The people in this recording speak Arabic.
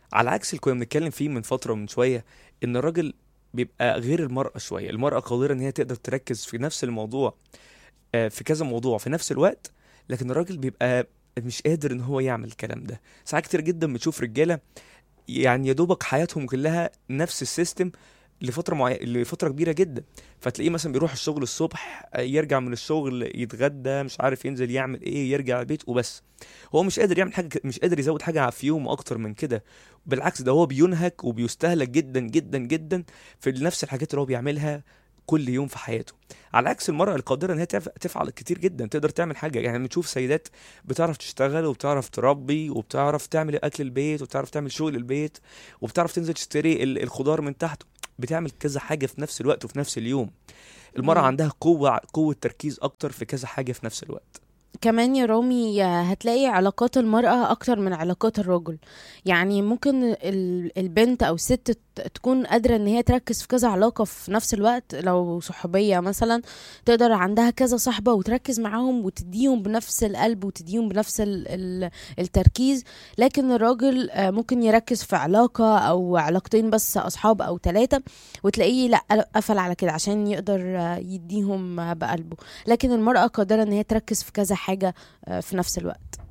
على عكس اللي كنا بنتكلم فيه من فترة من شوية، ان الراجل بيبقى غير المرأة شوية. المرأة قادرة ان هي تقدر تركز في نفس الموضوع، في كذا موضوع في نفس الوقت، لكن الراجل بيبقى مش قادر ان هو يعمل الكلام ده. ساعات كتير جدا بتشوف رجالة يعني يا دوبك حياتهم كلها نفس السيستم لفترة كبيرة جدا. فتلاقيه مثلا بيروح الشغل الصبح، يرجع من الشغل يتغدى، مش عارف ينزل يعمل ايه، يرجع البيت وبس. هو مش قادر يعمل حاجة، مش قادر يزود حاجة في يومه اكتر من كده. بالعكس، ده هو بينهك وبيستهلك جدا جدا جدا في نفس الحاجات اللي هو بيعملها كل يوم في حياته. على عكس المرأة القادرة ان هي تفعل كتير جدا، تقدر تعمل حاجة. يعني بنشوف سيدات بتعرف تشتغل وبتعرف تربي وبتعرف تعمل اكل البيت وبتعرف تعمل شغل البيت وبتعرف تنزل تشتري الخضار من تحت. بتعمل كذا حاجة في نفس الوقت وفي نفس اليوم. المرأة مم. عندها قوة تركيز اكتر في كذا حاجة في نفس الوقت. كمان يا رامي، هتلاقي علاقات المرأة أكتر من علاقات الرجل. يعني ممكن البنت أو الست تكون قادرة إن هي تركز في كذا علاقة في نفس الوقت. لو صحوبية مثلا، تقدر عندها كذا صحبة وتركز معاهم وتديهم بنفس القلب وتديهم بنفس التركيز. لكن الراجل ممكن يركز في علاقة أو علاقتين بس، أصحاب أو ثلاثة، وتلاقيه لأ قفل على كده عشان يقدر يديهم بقلبه. لكن المرأة قادرة ان هي تركز في كذا حاجة في نفس الوقت.